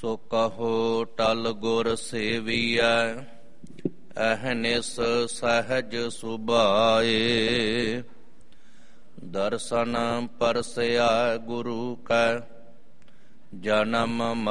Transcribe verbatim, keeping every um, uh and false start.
ਸੋ ਕਹੋ ਟਲ ਗੁਰ ਸੇਵੀਐ, ਅਹਨਿਸ ਸਹਿਜ ਸੁਭਾਏ। ਦਰਸ਼ਨ ਪਰਸਿਆ ਗੁਰੂ ਕੈ, ਜਨਮ